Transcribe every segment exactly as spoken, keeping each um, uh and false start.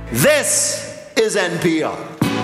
This is N P R.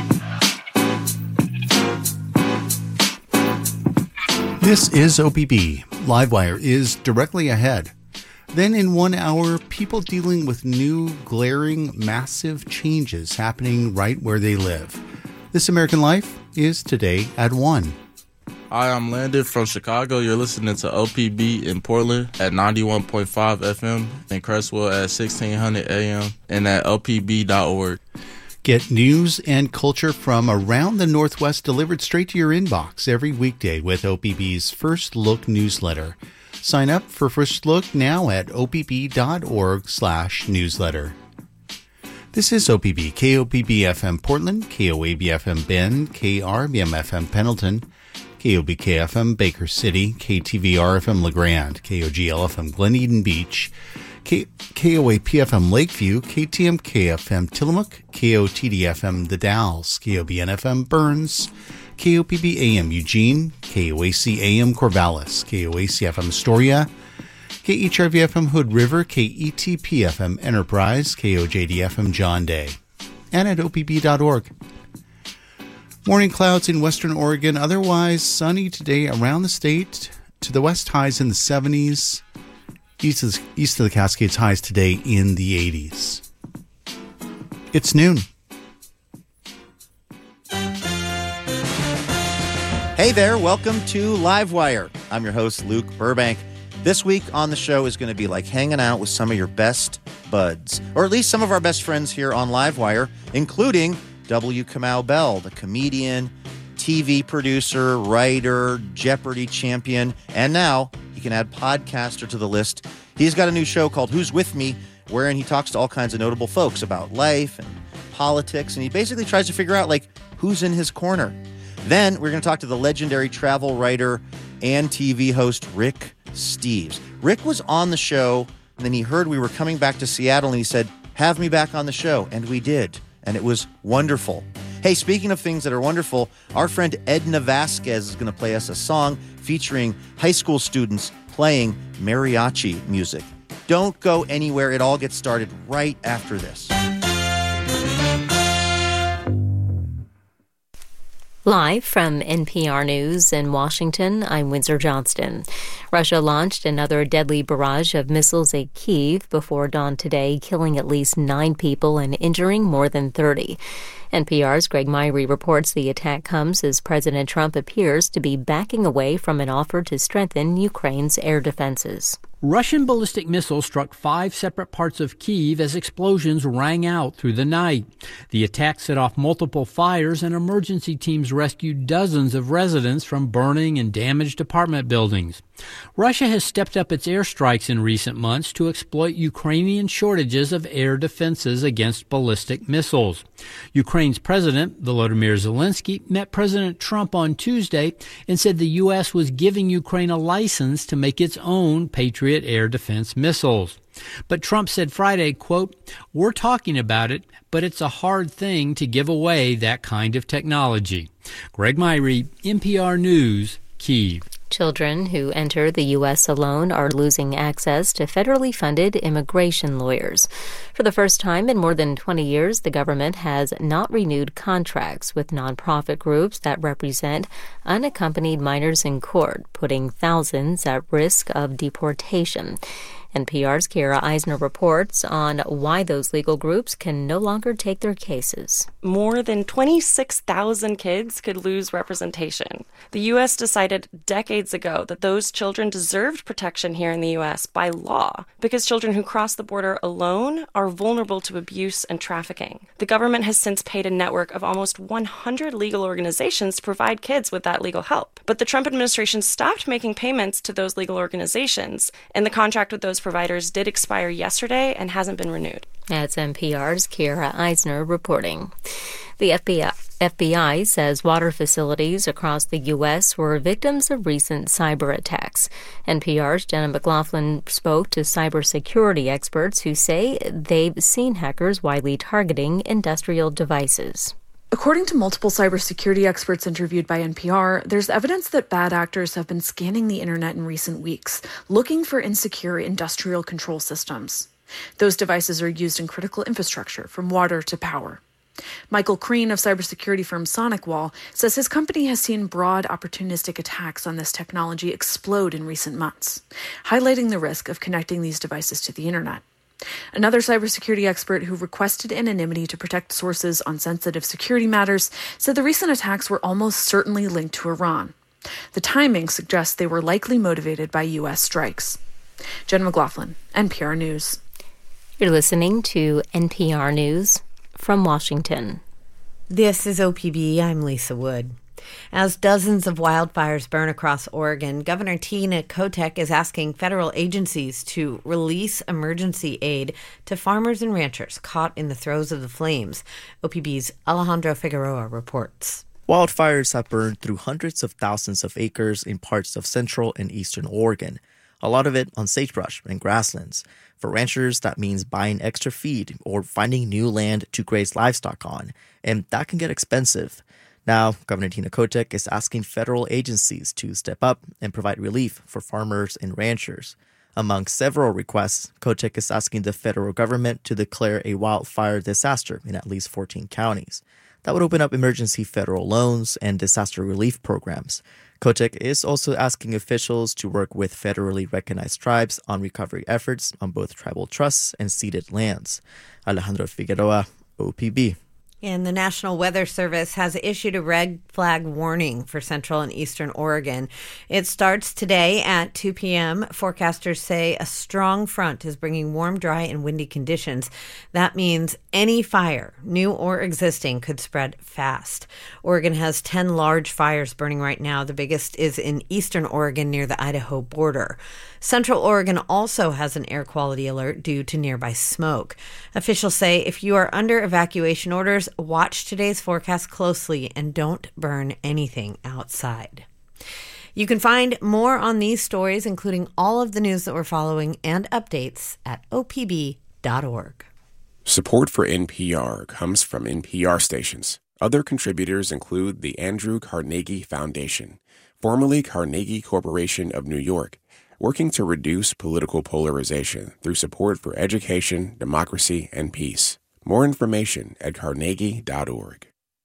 This is O P B. Livewire is directly ahead. Then in one hour, people dealing with new, glaring, massive changes happening right where they live. This American Life is today at one. Hi, I'm Landon from Chicago. You're listening to O P B in Portland at ninety-one point five F M, in Crestwell at sixteen hundred A M, and at O P B dot org. Get news and culture from around the Northwest delivered straight to your inbox every weekday with O P B's First Look newsletter. Sign up for First Look now at O P B dot org slash newsletter. This is O P B, K O P B F M Portland, K O A B F M Bend, K R B M F M Pendleton, K O B K F M Baker City, K T V R F M LeGrand, K O G L F M Glen Eden Beach, K- KOAP F M Lakeview, K T M K F M Tillamook, K O T D F M The Dalles, K O B N F M Burns, K O P B A M Eugene, K O A C A M Corvallis, K O A C F M Astoria, K H R V F M Hood River, K E T P F M Enterprise, K O J D F M John Day, and at O P B dot org. Morning clouds in western Oregon, otherwise sunny today around the state. To the west, highs in the seventies. East of the, east of the Cascades, highs today in the eighties. It's noon. Hey there, welcome to Livewire. I'm your host, Luke Burbank. This week on the show is going to be like hanging out with some of your best buds, or at least some of our best friends here on Livewire, including W. Kamau Bell, the comedian, T V producer, writer, Jeopardy champion, and now he can add podcaster to the list. He's got a new show called Who's With Me, wherein he talks to all kinds of notable folks about life and politics, and he basically tries to figure out, like, who's in his corner. Then we're going to talk to the legendary travel writer and T V host Rick Steves. Rick was on the show, and then he heard we were coming back to Seattle, and he said, have me back on the show, and we did. And it was wonderful. Hey, speaking of things that are wonderful, our friend Edna Vasquez is going to play us a song featuring high school students playing mariachi music. Don't go anywhere. It all gets started right after this. Live from N P R News in Washington, I'm Windsor Johnston. Russia launched another deadly barrage of missiles at Kyiv before dawn today, killing at least nine people and injuring more than thirty. N P R's Greg Myrie reports the attack comes as President Trump appears to be backing away from an offer to strengthen Ukraine's air defenses. Russian ballistic missiles struck five separate parts of Kyiv as explosions rang out through the night. The attack set off multiple fires, and emergency teams rescued dozens of residents from burning and damaged apartment buildings. Russia has stepped up its airstrikes in recent months to exploit Ukrainian shortages of air defenses against ballistic missiles. Ukraine's President, Volodymyr Zelensky, met President Trump on Tuesday and said the U S was giving Ukraine a license to make its own Patriot air defense missiles. But Trump said Friday, quote, we're talking about it, but it's a hard thing to give away that kind of technology. Greg Myrie, N P R News, Kyiv. Children who enter the U S alone are losing access to federally funded immigration lawyers. For the first time in more than twenty years, the government has not renewed contracts with nonprofit groups that represent unaccompanied minors in court, putting thousands at risk of deportation. N P R's Kara Eisner reports on why those legal groups can no longer take their cases. More than twenty-six thousand kids could lose representation. The U S decided decades ago that those children deserved protection here in the U S by law because children who cross the border alone are vulnerable to abuse and trafficking. The government has since paid a network of almost one hundred legal organizations to provide kids with that legal help. But the Trump administration stopped making payments to those legal organizations, and the contract with those providers did expire yesterday and hasn't been renewed. That's N P R's Kara Eisner reporting. The F B I, F B I says water facilities across the U S were victims of recent cyber attacks. N P R's Jenna McLaughlin spoke to cybersecurity experts who say they've seen hackers widely targeting industrial devices. According to multiple cybersecurity experts interviewed by N P R, there's evidence that bad actors have been scanning the internet in recent weeks, looking for insecure industrial control systems. Those devices are used in critical infrastructure, from water to power. Michael Crean of cybersecurity firm SonicWall says his company has seen broad opportunistic attacks on this technology explode in recent months, highlighting the risk of connecting these devices to the internet. Another cybersecurity expert who requested anonymity to protect sources on sensitive security matters said the recent attacks were almost certainly linked to Iran. The timing suggests they were likely motivated by U S strikes. Jen McLaughlin, N P R News. You're listening to N P R News from Washington. This is O P B. I'm Lisa Wood. As dozens of wildfires burn across Oregon, Governor Tina Kotek is asking federal agencies to release emergency aid to farmers and ranchers caught in the throes of the flames. O P B's Alejandro Figueroa reports. Wildfires have burned through hundreds of thousands of acres in parts of central and eastern Oregon, a lot of it on sagebrush and grasslands. For ranchers, that means buying extra feed or finding new land to graze livestock on, and that can get expensive. Now, Governor Tina Kotek is asking federal agencies to step up and provide relief for farmers and ranchers. Among several requests, Kotek is asking the federal government to declare a wildfire disaster in at least fourteen counties. That would open up emergency federal loans and disaster relief programs. Kotek is also asking officials to work with federally recognized tribes on recovery efforts on both tribal trusts and ceded lands. Alejandro Figueroa, O P B. And the National Weather Service has issued a red flag warning for central and eastern Oregon. It starts today at two p.m. Forecasters say a strong front is bringing warm, dry, and windy conditions. That means any fire, new or existing, could spread fast. Oregon has ten large fires burning right now. The biggest is in eastern Oregon near the Idaho border. Central Oregon also has an air quality alert due to nearby smoke. Officials say if you are under evacuation orders, watch today's forecast closely and don't burn anything outside. You can find more on these stories, including all of the news that we're following and updates at O P B dot org. Support for N P R comes from N P R stations. Other contributors include the Andrew Carnegie Foundation, formerly Carnegie Corporation of New York, working to reduce political polarization through support for education, democracy, and peace. More information at carnegie dot org.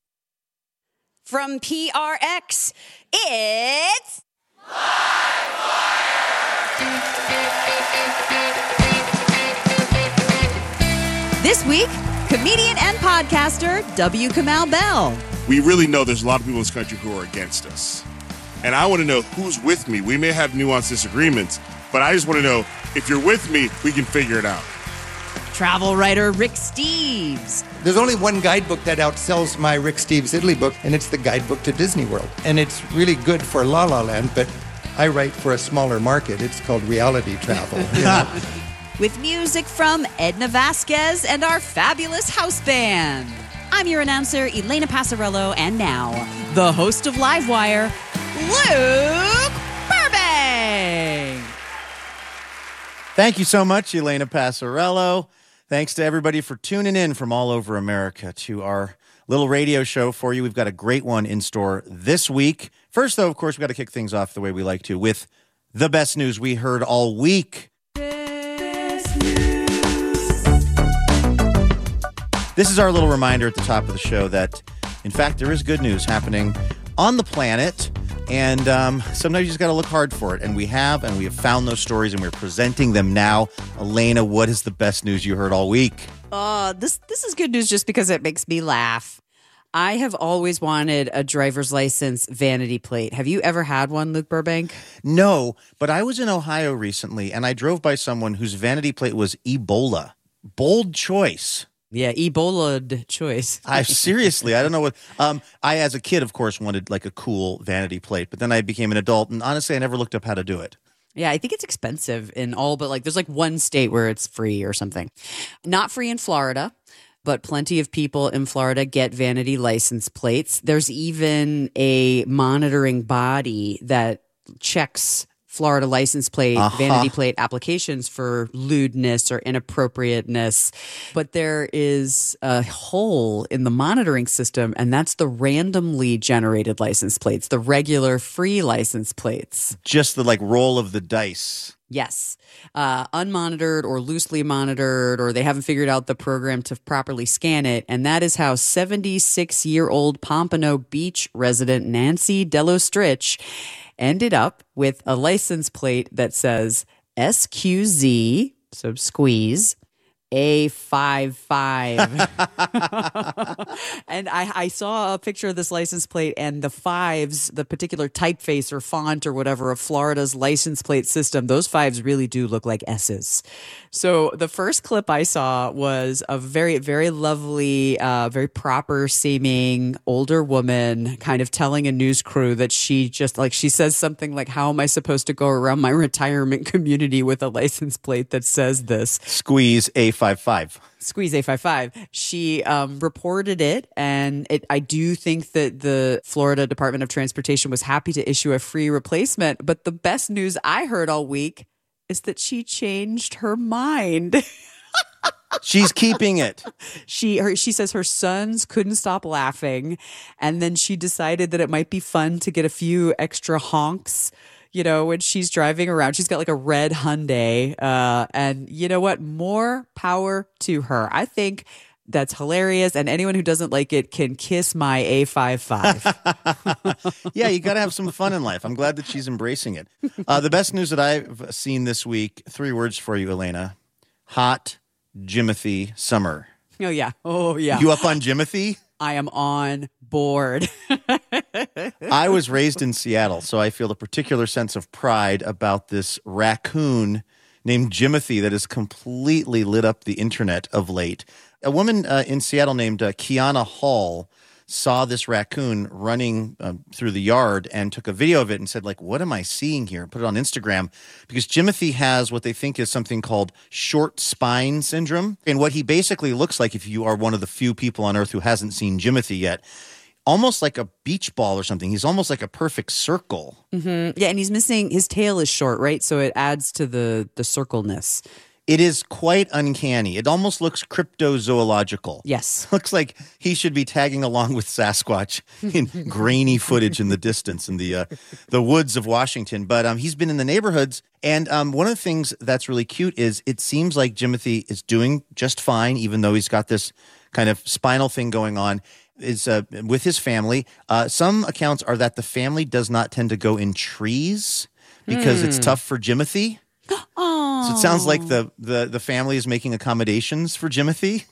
From P R X, it's This week, comedian and podcaster W. Kamau Bell. We really know there's a lot of people in this country who are against us. And I want to know who's with me. We may have nuanced disagreements, but I just want to know if you're with me, we can figure it out. Travel writer Rick Steves. There's only one guidebook that outsells my Rick Steves Italy book, and it's the guidebook to Disney World. And it's really good for La La Land, but I write for a smaller market. It's called reality travel. You know? With music from Edna Vasquez and our fabulous house band. I'm your announcer, Elena Passarello, and now, the host of Livewire, Luke Burbank. Thank you so much, Elena Passarello. Thanks to everybody for tuning in from all over America to our little radio show for you. We've got a great one in store this week. First, though, of course, we've got to kick things off the way we like to with the best news we heard all week. This is our little reminder at the top of the show that, in fact, there is good news happening on the planet. And um, sometimes you just got to look hard for it. And we have, and we have found those stories, and we're presenting them now. Elena, what is the best news you heard all week? Uh, this this is good news just because it makes me laugh. I have always wanted a driver's license vanity plate. Have you ever had one, Luke Burbank? No, but I was in Ohio recently, and I drove by someone whose vanity plate was Ebola. Bold choice. Yeah, Ebola choice. I seriously, I don't know what. Um, I, as a kid, of course, wanted like a cool vanity plate, but then I became an adult, and honestly, I never looked up how to do it. Yeah, I think it's expensive in all, but like there's like one state where it's free or something. Not free in Florida, but plenty of people in Florida get vanity license plates. There's even a monitoring body that checks Florida license plate, uh-huh. vanity plate applications for lewdness or inappropriateness. But there is a hole in the monitoring system, and that's the randomly generated license plates, the regular free license plates. Just the like roll of the dice. Yes. Uh, unmonitored or loosely monitored, or they haven't figured out the program to properly scan it. And that is how seventy-six-year-old Pompano Beach resident Nancy Delostrich ended up with a license plate that says S Q Z, so squeeze, A fifty-five. And I, I saw a picture of this license plate, and the fives, the particular typeface or font or whatever of Florida's license plate system, those fives really do look like S's. So the first clip I saw was a very, very lovely, uh, very proper seeming older woman kind of telling a news crew that she just like, she says something like, how am I supposed to go around my retirement community with a license plate that says this? Squeeze A fifty-five. Squeeze A fifty-five. She um, reported it, and it, I do think that the Florida Department of Transportation was happy to issue a free replacement. But the best news I heard all week is that she changed her mind. She's keeping it. She her, she says her sons couldn't stop laughing, and then she decided that it might be fun to get a few extra honks, you know, when she's driving around. She's got like a red Hyundai, uh, and you know what? More power to her. I think that's hilarious, and anyone who doesn't like it can kiss my A fifty-five. Yeah, you got to have some fun in life. I'm glad that she's embracing it. Uh, the best news that I've seen this week, three words for you, Elena. Hot Jimothy summer. Oh, yeah. Oh, yeah. You up on Jimothy? I am on board. I was raised in Seattle, so I feel a particular sense of pride about this raccoon named Jimothy that has completely lit up the internet of late. A woman uh, in Seattle named uh, Kiana Hall saw this raccoon running uh, through the yard and took a video of it and said, like, what am I seeing here? Put it on Instagram because Jimothy has what they think is something called short spine syndrome. And what he basically looks like, if you are one of the few people on earth who hasn't seen Jimothy yet, almost like a beach ball or something. He's almost like a perfect circle. Mm-hmm. Yeah, and he's missing, his tail is short, right? So it adds to the the circleness. It is quite uncanny. It almost looks cryptozoological. Yes. Looks like he should be tagging along with Sasquatch in grainy footage in the distance in the uh, the woods of Washington. But um, he's been in the neighborhoods. And um, one of the things that's really cute is it seems like Jimothy is doing just fine, even though he's got this kind of spinal thing going on. Is uh, with his family. Uh, some accounts are that the family does not tend to go in trees because mm. it's tough for Jimothy. Oh. So it sounds like the, the, the family is making accommodations for Jimothy.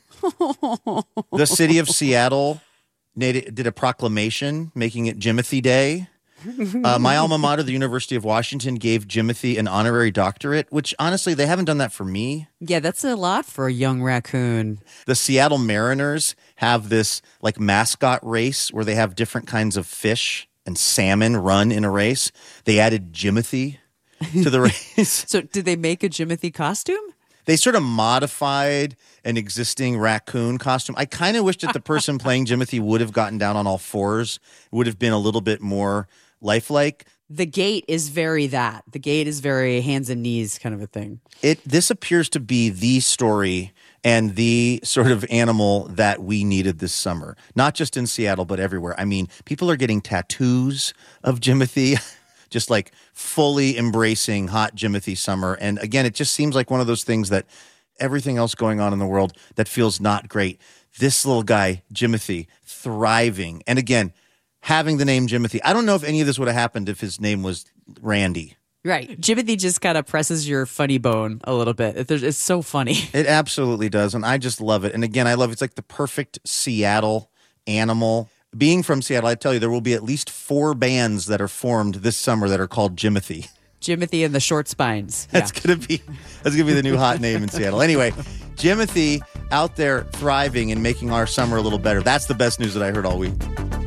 The city of Seattle did, did a proclamation making it Jimothy Day. Uh, my alma mater, the University of Washington, gave Jimothy an honorary doctorate, which honestly, they haven't done that for me. Yeah, that's a lot for a young raccoon. The Seattle Mariners have this like mascot race where they have different kinds of fish and salmon run in a race. They added Jimothy to the race. So did they make a Jimothy costume? They sort of modified an existing raccoon costume. I kind of wish that the person playing Jimothy would have gotten down on all fours, would have been a little bit more lifelike. The gait is very that. The gait is very hands and knees kind of a thing. It This appears to be the story and the sort of animal that we needed this summer. Not just in Seattle, but everywhere. I mean, people are getting tattoos of Jimothy. Just like fully embracing hot Jimothy summer. And again, it just seems like one of those things that everything else going on in the world that feels not great. This little guy, Jimothy, thriving. And again, having the name Jimothy. I don't know if any of this would have happened if his name was Randy. Right. Jimothy just kind of presses your funny bone a little bit. It's so funny. It absolutely does. And I just love it. And again, I love it's like the perfect Seattle animal. Being from Seattle, I tell you, there will be at least four bands that are formed this summer that are called Jimothy. Jimothy and the Short Spines. That's yeah. gonna be that's gonna be the new hot name in Seattle. Anyway, Jimothy out there thriving and making our summer a little better. That's the best news that I heard all week.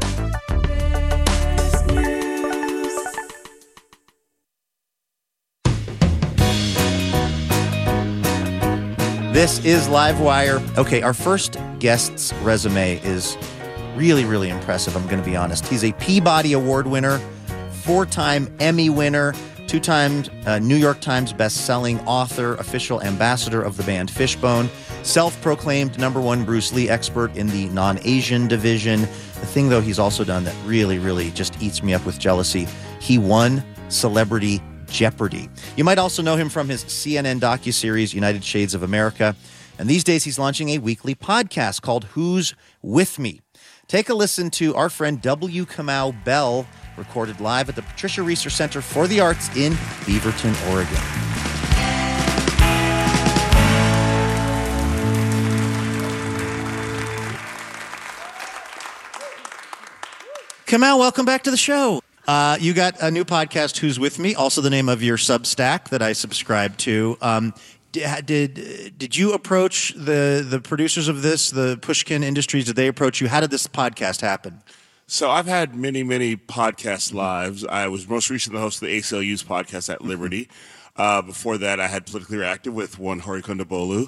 This is Livewire. Okay, our first guest's resume is really, really impressive, I'm going to be honest. He's a Peabody Award winner, four-time Emmy winner, two-time uh, New York Times best-selling author, official ambassador of the band Fishbone, self-proclaimed number one Bruce Lee expert in the non-Asian division. The thing, though, he's also done that really, really just eats me up with jealousy. He won Celebrity Jeopardy! You might also know him from his C N N docuseries, United Shades of America. And these days, he's launching a weekly podcast called Who's With Me? Take a listen to our friend W. Kamau Bell, recorded live at the Patricia Research Center for the Arts in Beaverton, Oregon. Kamau, welcome back to the show. Uh, you got a new podcast, Who's With Me, also the name of your Substack that I subscribe to. Um, did, did did you approach the the producers of this, the Pushkin Industries? Did they approach you? How did this podcast happen? So I've had many, many podcast lives. I was most recently the host of the A C L U's podcast at Liberty. Uh, before that, I had Politically Reactive with one Hari Kondabolu.